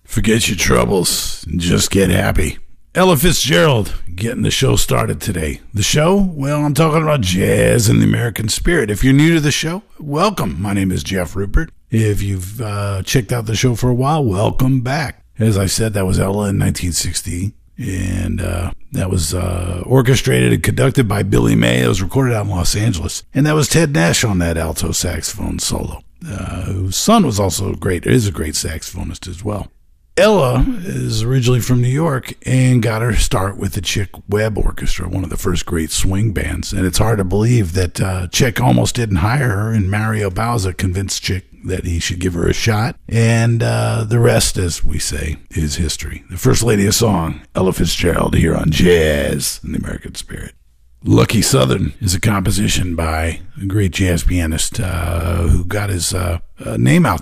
Forget your troubles and just get happy. Ella Fitzgerald getting the show started today. The show? Well, I'm talking about jazz and the American spirit. If you're new to the show, welcome. My name is Jeff Rupert. If you've checked out the show for a while, welcome back. As I said, that was Ella in 1960, and that was orchestrated and conducted by Billy May. It was recorded out in Los Angeles, and that was Ted Nash on that alto saxophone solo, whose son was also is a great saxophonist as well. Ella is originally from New York and got her start with the Chick Webb Orchestra, one of the first great swing bands. And it's hard to believe that Chick almost didn't hire her, and Mario Bauza convinced Chick that he should give her a shot. And the rest, as we say, is history. The First Lady of Song, Ella Fitzgerald, here on Jazz and the American Spirit. Lucky Southern is a composition by a great jazz pianist who got his name out